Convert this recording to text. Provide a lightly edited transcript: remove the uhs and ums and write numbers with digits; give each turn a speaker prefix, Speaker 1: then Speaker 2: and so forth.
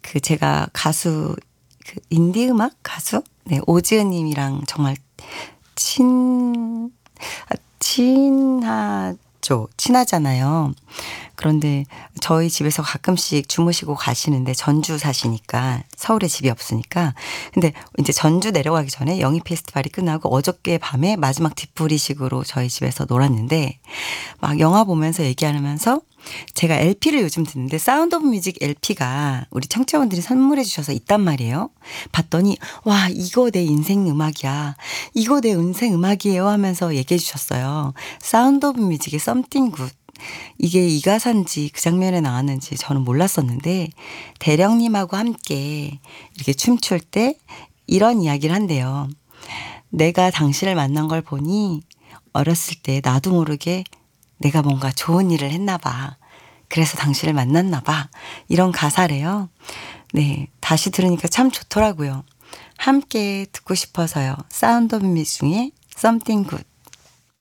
Speaker 1: 제가 가수, 인디 음악 가수? 네, 오지은 님이랑 정말 친하잖아요. 그런데 저희 집에서 가끔씩 주무시고 가시는데 전주 사시니까 서울에 집이 없으니까. 근데 이제 전주 내려가기 전에 영희 페스티벌이 끝나고 어저께 밤에 마지막 뒤풀이식으로 저희 집에서 놀았는데 막 영화 보면서 얘기하면서 제가 LP를 요즘 듣는데 사운드 오브 뮤직 LP가 우리 청취자분들이 선물해 주셔서 있단 말이에요. 봤더니 와 이거 내 인생 음악이야. 이거 내 인생 음악이에요 하면서 얘기해 주셨어요. 사운드 오브 뮤직의 Something Good. 이게 이 가사인지 그 장면에 나왔는지 저는 몰랐었는데 대령님하고 함께 이렇게 춤출 때 이런 이야기를 한대요. 내가 당신을 만난 걸 보니 어렸을 때 나도 모르게 내가 뭔가 좋은 일을 했나 봐. 그래서 당신을 만났나 봐. 이런 가사래요. 네, 다시 들으니까 참 좋더라고요. 함께 듣고 싶어서요. 사운드 오브 뮤직 중에 Something Good.